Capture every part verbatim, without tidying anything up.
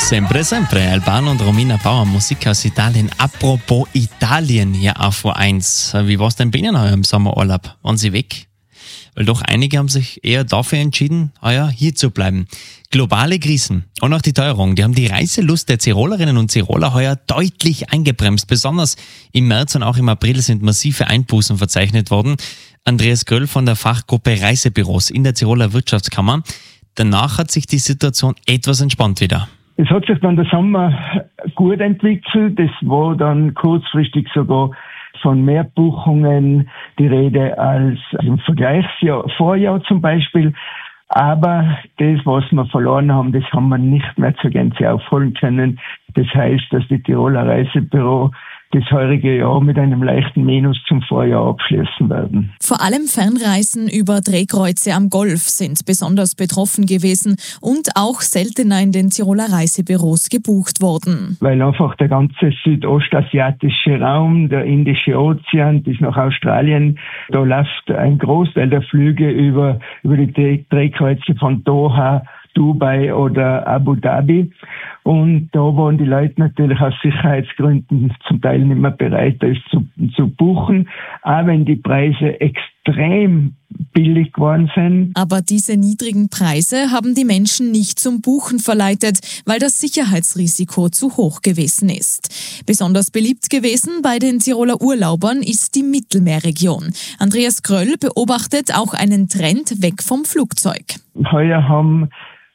Sempre, sempre. Albano und Romina Bauer, Musik aus Italien. Apropos Italien, hier auf U eins. Wie war es denn bei Ihnen heuer im Sommerurlaub? Waren Sie weg? Weil doch einige haben sich eher dafür entschieden, heuer hier zu bleiben. Globale Krisen und auch die Teuerung, die haben die Reiselust der Tirolerinnen und Tiroler heuer deutlich eingebremst. Besonders im März und auch im April sind massive Einbußen verzeichnet worden. Andreas Gröll von der Fachgruppe Reisebüros in der Tiroler Wirtschaftskammer. Danach hat sich die Situation etwas entspannt wieder. Es hat sich dann der Sommer gut entwickelt. Es war dann kurzfristig sogar von mehr Buchungen die Rede als im Vergleichsjahr, Vorjahr zum Beispiel. Aber das, was wir verloren haben, das haben wir nicht mehr zur Gänze aufholen können. Das heißt, dass die Tiroler Reisebüro das heurige Jahr mit einem leichten Minus zum Vorjahr abschließen werden. Vor allem Fernreisen über Drehkreuze am Golf sind besonders betroffen gewesen und auch seltener in den Tiroler Reisebüros gebucht worden. Weil einfach der ganze südostasiatische Raum, der Indische Ozean bis nach Australien, da läuft ein Großteil der Flüge über, über die Drehkreuze von Doha, Dubai oder Abu Dhabi. Und da waren die Leute natürlich aus Sicherheitsgründen zum Teil nicht mehr bereit, das zu, zu buchen, auch wenn die Preise extrem billig geworden sind. Aber diese niedrigen Preise haben die Menschen nicht zum Buchen verleitet, weil das Sicherheitsrisiko zu hoch gewesen ist. Besonders beliebt gewesen bei den Tiroler Urlaubern ist die Mittelmeerregion. Andreas Gröll beobachtet auch einen Trend weg vom Flugzeug. Heuer haben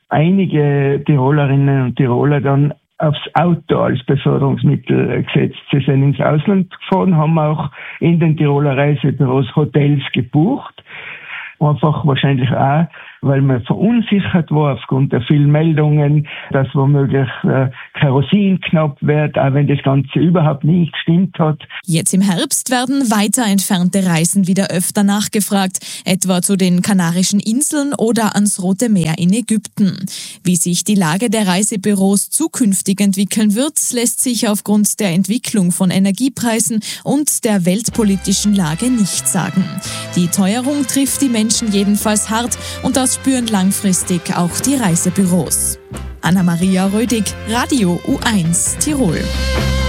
einige Tirolerinnen und Tiroler dann aufs Auto als Beförderungsmittel gesetzt. Sie sind ins Ausland gefahren, haben auch in den Tiroler Reisebüros Hotels gebucht. Einfach wahrscheinlich auch, weil man verunsichert war aufgrund der vielen Meldungen, dass womöglich äh, Kerosin knapp wird, auch wenn das Ganze überhaupt nicht gestimmt hat. Jetzt im Herbst werden weiter entfernte Reisen wieder öfter nachgefragt, etwa zu den Kanarischen Inseln oder ans Rote Meer in Ägypten. Wie sich die Lage der Reisebüros zukünftig entwickeln wird, lässt sich aufgrund der Entwicklung von Energiepreisen und der weltpolitischen Lage nicht sagen. Die Teuerung trifft die Menschen jedenfalls hart und das spüren langfristig auch die Reisebüros. Anna-Maria Rödig, Radio U eins Tirol.